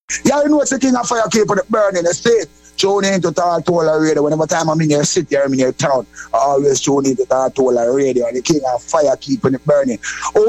Yeah, you know it's the king of fire keeping it burning the state. Tune into Tartola Radio. Whenever time I'm in your city, I'm in your town, I always tune into Tartola Radio. And the king of fire keeping it burning.